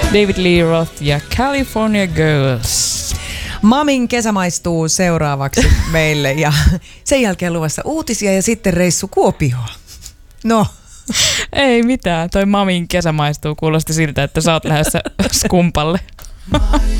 David Lee Roth ja California Girls. Mamin kesä maistuu seuraavaksi meille ja sen jälkeen luvassa uutisia ja sitten reissu Kuopioon. No. Ei mitään, toi Mamin kesä maistuu kuulosti siltä, että sä oot lähdössä skumpalle.